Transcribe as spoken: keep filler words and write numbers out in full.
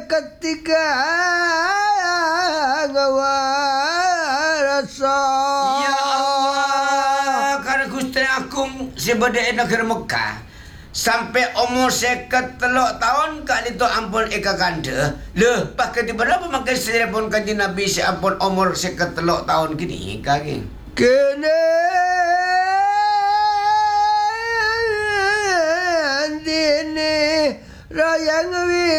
ketika gawa rasa. Ya Allah, karena Gusti Agung sebeda negeri Mekah sampai umur seket teluk tahun kali itu ampun eka kanda. Leh, pakai di berapa makan selepon kanji Nabi si ampun umur seket teluk tahun gini kaki. Kene